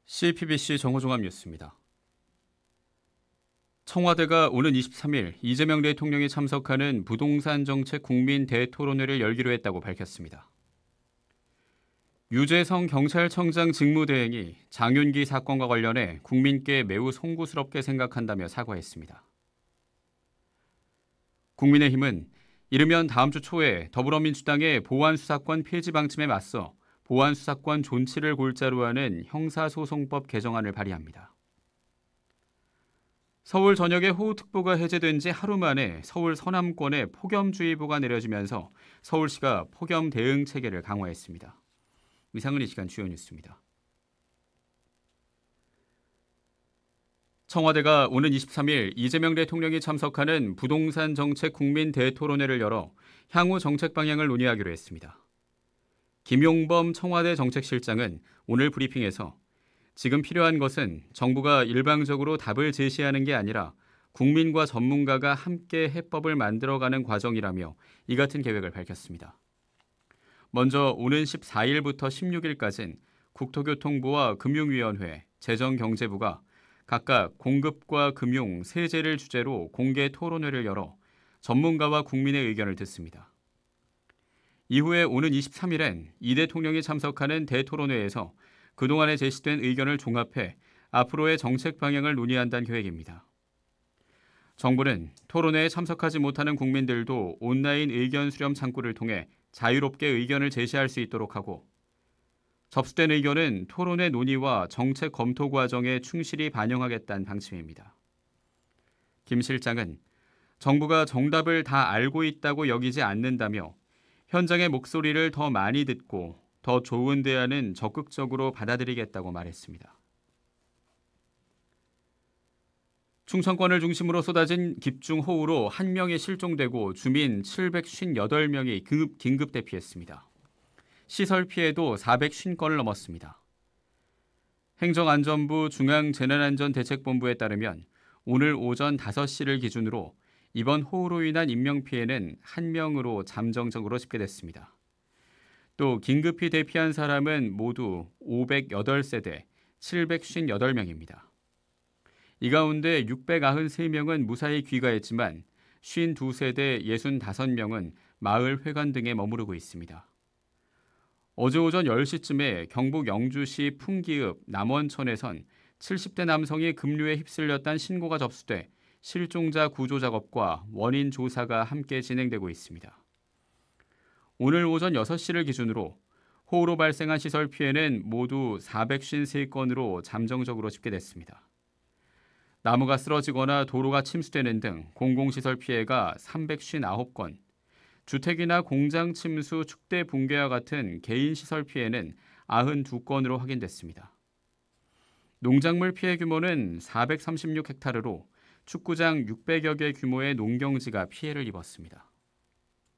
CPBC 정호종합 뉴스입니다. 청와대가 오는 23일 이재명 대통령이 참석하는 부동산 정책 국민 대토론회를 열기로 했다고 밝혔습니다. 유재성 경찰청장 직무대행이 장윤기 사건과 관련해 국민께 매우 송구스럽게 생각한다며 사과했습니다. 국민의힘은 이르면 다음 주 초에 더불어민주당의 보안수사권 폐지 방침에 맞서 보안수사권 존치를 골자로 하는 형사소송법 개정안을 발의합니다. 서울 전역에 호우특보가 해제된 지 하루 만에 서울 서남권에 폭염주의보가 내려지면서 서울시가 폭염 대응 체계를 강화했습니다. 이상은 이 시간 주요 뉴스입니다. 청와대가 오는 23일 이재명 대통령이 참석하는 부동산 정책 국민 대토론회를 열어 향후 정책 방향을 논의하기로 했습니다. 김용범 청와대 정책실장은 오늘 브리핑에서 지금 필요한 것은 정부가 일방적으로 답을 제시하는 게 아니라 국민과 전문가가 함께 해법을 만들어가는 과정이라며 이 같은 계획을 밝혔습니다. 먼저 오는 14일부터 16일까지는 국토교통부와 금융위원회, 재정경제부가 각각 공급과 금융, 세제를 주제로 공개 토론회를 열어 전문가와 국민의 의견을 듣습니다. 이후에 오는 23일엔 이 대통령이 참석하는 대토론회에서 그동안에 제시된 의견을 종합해 앞으로의 정책 방향을 논의한다는 계획입니다. 정부는 토론회에 참석하지 못하는 국민들도 온라인 의견 수렴 창구를 통해 자유롭게 의견을 제시할 수 있도록 하고 접수된 의견은 토론회 논의와 정책 검토 과정에 충실히 반영하겠다는 방침입니다. 김 실장은 정부가 정답을 다 알고 있다고 여기지 않는다며 현장의 목소리를 더 많이 듣고 더 좋은 대안은 적극적으로 받아들이겠다고 말했습니다. 충청권을 중심으로 쏟아진 집중호우로 1명이 실종되고 주민 758명이 긴급 대피했습니다. 시설 피해도 450건을 넘었습니다. 행정안전부 중앙재난안전대책본부에 따르면 오늘 오전 5시를 기준으로 이번 호우로 인한 인명피해는 1명으로 잠정적으로 집계됐습니다. 또 긴급히 대피한 사람은 모두 508세대 758명입니다. 이 가운데 693명은 무사히 귀가했지만 52세대 65명은 마을 회관 등에 머무르고 있습니다. 어제 오전 10시쯤에 경북 영주시 풍기읍 남원천에선 70대 남성이 급류에 휩쓸렸다는 신고가 접수돼 실종자 구조 작업과 원인 조사가 함께 진행되고 있습니다. 오늘 오전 6시를 기준으로 호우로 발생한 시설 피해는 모두 453건으로 잠정적으로 집계됐습니다. 나무가 쓰러지거나 도로가 침수되는 등 공공시설 피해가 359건, 주택이나 공장 침수, 축대 붕괴와 같은 개인시설 피해는 92건으로 확인됐습니다. 농작물 피해 규모는 436헥타르로 축구장 600여 개 규모의 농경지가 피해를 입었습니다.